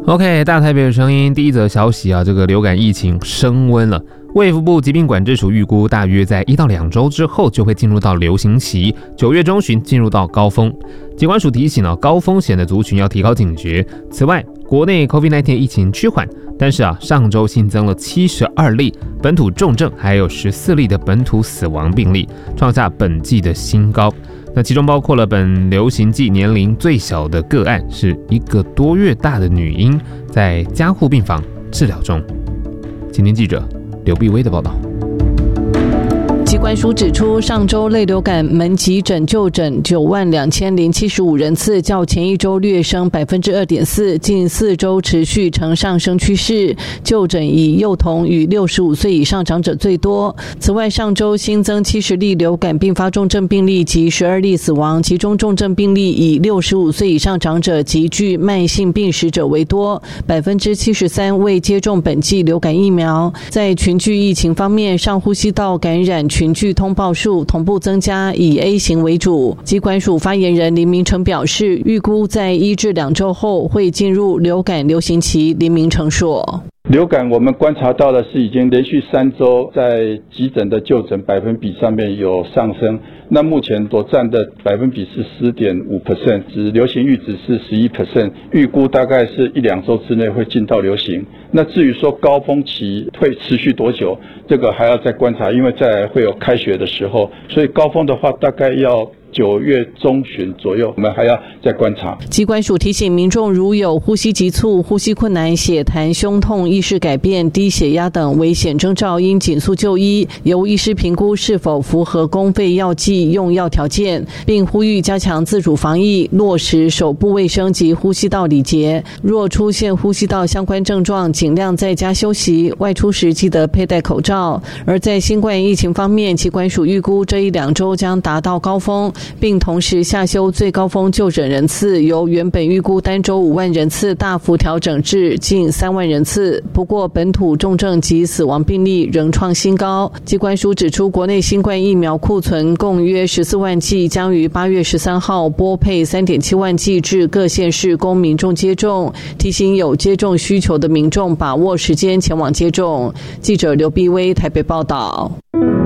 OK， 大台北的声音，第一则消息啊，这个流感疫情升温了。卫福部疾病管制署预估，大约在1到2周之后就会进入到流行期，9月中旬进入到高峰。疾管署提醒高风险的族群要提高警觉。此外，国内 COVID-19 疫情趋缓，但是上周新增了72例本土重症，还有14例的本土死亡病例，创下本季的新高。那其中包括了本流行季年龄最小的个案，是1个多月大的女婴，在加护病房治疗中。今天记者刘碧薇的报道。 疾管署指出，上周类流感门急诊就诊92075人次，较前一周略升 2.4%， 近4周持续呈上升趋势。就诊以幼童与65岁以上长者最多。此外，上周新增70例流感并发重症病例及12例死亡，其中重症病例以65岁以上长者及具慢性病史者为多， 73% 未接种本季流感疫苗。在群聚疫情方面，上呼吸道感染群聚通报数同步增加，以 A 型为主。疾管署发言人林明成表示，预估在1至2周后会进入流感流行期。林明成说， 流感我们观察到的是已经连续3周在急诊的就诊百分比上面有上升，那目前所占的百分比是 10.5%， 指流行阈值是 11%， 预估大概是1-2周之内会进到流行。那至于说高峰期会持续多久，这个还要再观察，因为再来会有开学的时候，所以高峰的话大概要9月中旬左右，我们还要再观察。 疾管署提醒民众，如有呼吸急促、呼吸困难、血痰、胸痛、意识改变、低血压等危险征兆，应紧速就医，由医师评估是否符合公费药剂用药条件，并呼吁加强自主防疫，落实手部卫生及呼吸道礼节。若出现呼吸道相关症状，尽量在家休息，外出时记得佩戴口罩。而在新冠疫情方面，疾管署预估这1-2周将达到高峰，并同时下修最高峰就诊人次，由原本预估单周5万人次大幅调整至近3万人次。不过，本土重症及死亡病例仍创新高。疾管署指出，国内新冠疫苗库存共约14万剂，将于8月13号拨配3.7万剂至各县市供民众接种，提醒有接种需求的民众把握时间前往接种。记者刘碧薇台北报道。